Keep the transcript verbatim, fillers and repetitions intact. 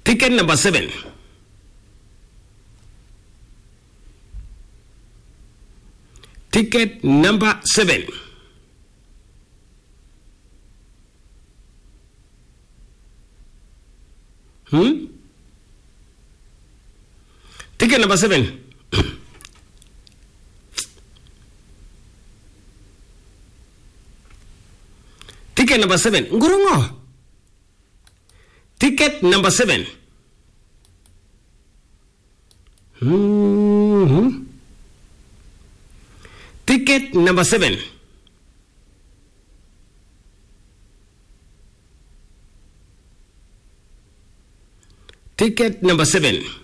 Ticket number seven. Ticket number seven. Hmm? Ticket number seven. Ticket number seven. Ngurungo. Ticket number seven. Hmm. Ticket number seven. Ticket number seven.